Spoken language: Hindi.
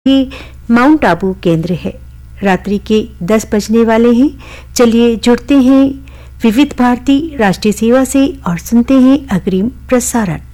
ये माउंट आबू केंद्र है। रात्रि के 10 बजने वाले हैं। चलिए जुड़ते हैं विविध भारती राष्ट्रीय सेवा से और सुनते हैं अग्रिम प्रसारण।